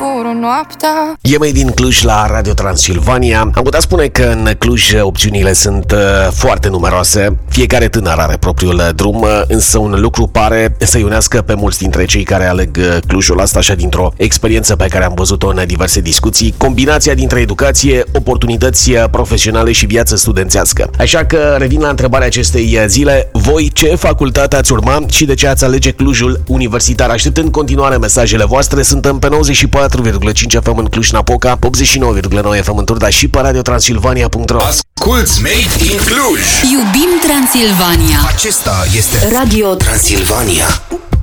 fură noaptea. E mai din Cluj la Radio Transilvania. Am putea spune că în Cluj opțiunile sunt foarte numeroase. Fiecare tânăr are propriul drum, însă un lucru pare să unească pe mulți dintre cei care aleg Clujul, asta așa dintr-o experiență pe care am văzut-o în diverse discuții, combinația dintre educație, oportunități profesionale și viață studențească. Așa că revin la întrebarea acestei zile: voi ce facultate ați urma și de ce ați alege Clujul universitar? Aștept în continuare mesajele voastre. Suntem pe 94,5 FM în Cluj-Napoca, 89,9 FM în Turda și pe radiotransilvania.ro. Asculți Made in Cluj! Iubim Transilvania! Acesta este Radio Transilvania.